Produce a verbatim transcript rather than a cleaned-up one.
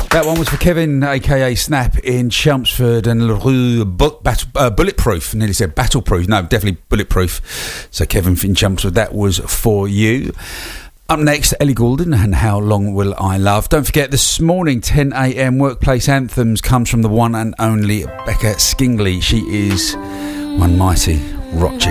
That one was for Kevin, aka Snap, in Chelmsford and Rue Bu- Bat- uh, Bulletproof. Nearly said Battleproof. No, definitely Bulletproof. So Kevin in Chelmsford, that was for you. Up next, Ellie Goulding and How Long Will I Love. Don't forget, this morning, ten a.m, Workplace Anthems comes from the one and only Becca Skingley. She is one mighty rock chick.